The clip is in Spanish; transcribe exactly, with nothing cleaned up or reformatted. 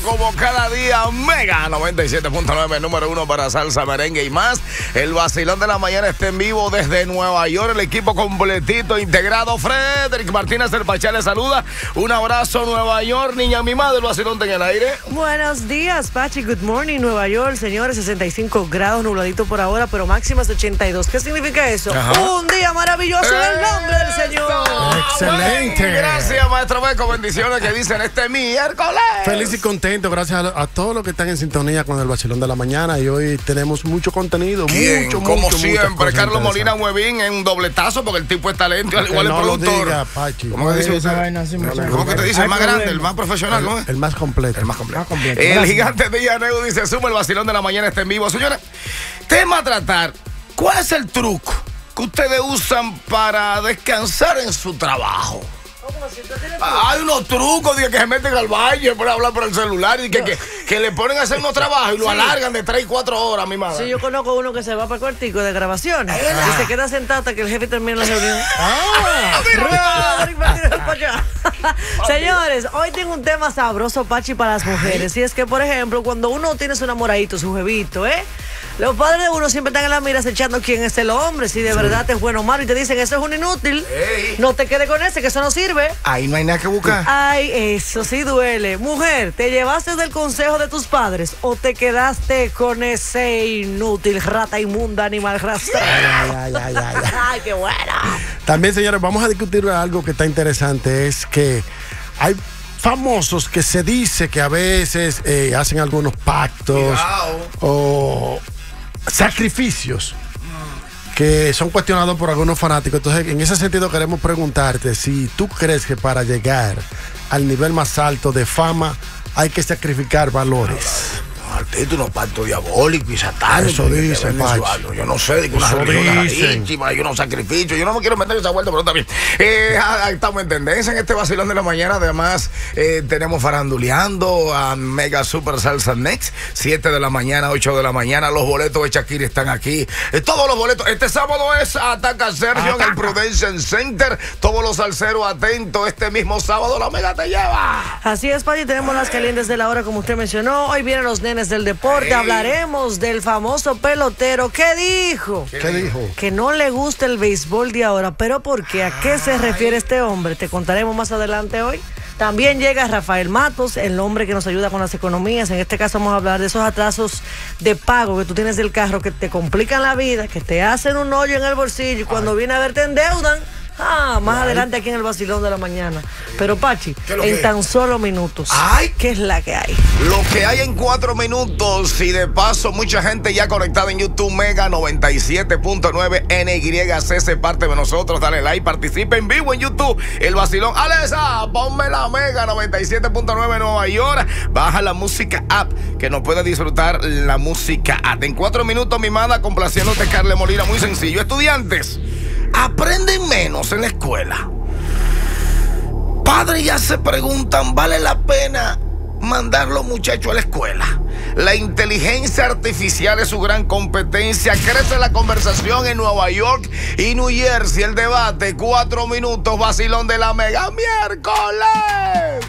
Como cada día, Mega noventa y siete punto nueve, número uno para salsa, merengue y más. El vacilón de la mañana está en vivo desde Nueva York. El equipo completito, integrado. Frederick Martínez del Pachá le saluda. Un abrazo, Nueva York. Niña mimada, el vacilón está en el aire. Buenos días, Pachi. Good morning, Nueva York. Señores, sesenta y cinco grados, nubladito por ahora, pero máximas ochenta y dos. ¿Qué significa eso? Ajá. Un día maravilloso en el nombre del Señor. Excelente. Bien, gracias, maestro Beco. Bendiciones que dicen este miércoles. Feliz y contento. Gracias a, a todos los que están en sintonía con el vacilón de la mañana. Y hoy tenemos mucho contenido. Bien, mucho, como mucho, siempre, Carlos Molina Muevín en un dobletazo porque el tipo es talento, al igual el no productor. Diga, Pachi. ¿Cómo que dice usted? ¿Cómo que te dice? El más grande, el más profesional, ¿no? El, el más completo. El más completo. completo. El gigante de Yaneu dice: suma el vacilón de la mañana, está en vivo. Señores, tema a tratar. ¿Cuál es el truco que ustedes usan para descansar en su trabajo? Hay unos trucos de que se meten al baño por hablar por el celular y que, que, que le ponen a hacer unos trabajos y lo sí. alargan de tres y cuatro horas, mi madre. Sí, yo conozco uno que se va para el cuartico de grabaciones y se queda sentado hasta que el jefe termine la reunión. Ah, Señores, hoy tengo un tema sabroso, Pachi, para las mujeres. Y es que, por ejemplo, cuando uno tiene su enamoradito, su jevito, ¿eh? Los padres de uno siempre están en la mira echando quién es el hombre, si de sí. verdad te es bueno o malo, y te dicen, eso es un inútil, Ey. no te quedes con ese, que eso no sirve. Ahí no hay nada que buscar. Ay, eso sí duele. Mujer, ¿te llevaste del consejo de tus padres o te quedaste con ese inútil, rata inmunda, animal rastrero? Ay, ay, ay, ay, ay. Ay, qué buena. También, señores, vamos a discutir algo que está interesante, es que hay famosos que se dice que a veces eh, hacen algunos pactos Cuidado. o sacrificios que son cuestionados por algunos fanáticos. Entonces, en ese sentido queremos preguntarte si tú crees que para llegar al nivel más alto de fama hay que sacrificar valores. Artista, unos pactos diabólicos y satánicos. Eso dicen, Pachi. Yo no sé, digo, una religión íntima, hay unos sacrificios. Yo no me quiero meter en esa vuelta, pero también. Eh, estamos en tendencia en este vacilón de la mañana. Además, eh, tenemos faranduleando a Mega Super Salsa Next. siete de la mañana, ocho de la mañana. Los boletos de Shakira están aquí. Eh, todos los boletos. Este sábado es Ataca Sergio Ataca. en el Prudential Center. Todos los salseros atentos. Este mismo sábado la Mega te lleva. Así es, Pachi. Tenemos Ay. las calientes de la hora, como usted mencionó. Hoy vienen los nenes del deporte. Hey. Hablaremos del famoso pelotero. ¿Qué dijo? ¿Qué dijo? Que no le gusta el béisbol de ahora. ¿Pero por qué? ¿A qué se refiere este hombre? Te contaremos más adelante hoy. También llega Rafael Matos, el hombre que nos ayuda con las economías. En este caso vamos a hablar de esos atrasos de pago que tú tienes del carro, que te complican la vida, que te hacen un hoyo en el bolsillo y cuando Ay. viene a ver te endeudan. Ah, más Ay. adelante aquí en el vacilón de la mañana. Pero Pachi, en tan solo minutos, Ay. ¿qué es la que hay? Lo que hay en cuatro minutos. Y de paso, mucha gente ya conectada en YouTube. Mega noventa y siete punto nueve N Y C se parte de nosotros. Dale like, participa en vivo en YouTube. El vacilón. Alexa, ponme la Mega noventa y siete punto nueve Nueva York. Baja la música app, que nos puede disfrutar la música app. En cuatro minutos, mi manda, complaciéndote, Carle Molina. Muy sencillo. Estudiantes, aprenden menos en la escuela. Padres ya se preguntan, ¿vale la pena mandar los muchachos a la escuela? La inteligencia artificial es su gran competencia. Crece la conversación en Nueva York y New Jersey. El debate, cuatro minutos, vacilón de la Mega, miércoles.